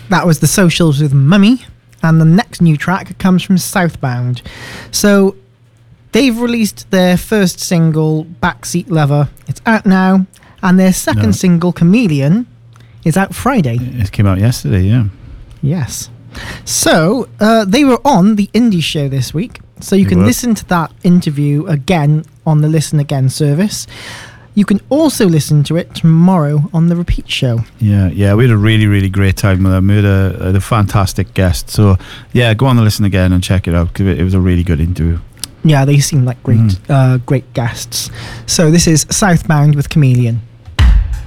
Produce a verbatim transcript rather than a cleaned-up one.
That was The Socials with Mummy, and the next new track comes from Southbound. So they've released their first single, Backseat Lover. It's out now, and their second No. single, Chameleon, is out Friday. It came out yesterday, yeah. Yes. So uh, they were on the Indie Show this week, so you They can were. listen to that interview again on the Listen Again service. You can also listen to it tomorrow on the Repeat Show. Yeah, yeah, we had a really, really great time with them. We had a, had a fantastic guest. So, yeah, go on and listen again and check it out, because it, it was a really good interview. Yeah, they seem like great, Mm. uh, great guests. So this is Southbound with Chameleon.